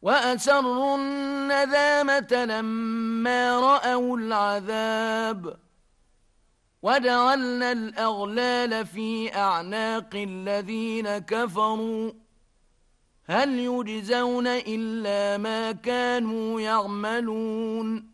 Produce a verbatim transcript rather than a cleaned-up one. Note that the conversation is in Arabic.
وأسروا الندامة لما رأوا العذاب وجعلنا الأغلال في أعناق الذين كفروا هل يجزون إلا ما كانوا يعملون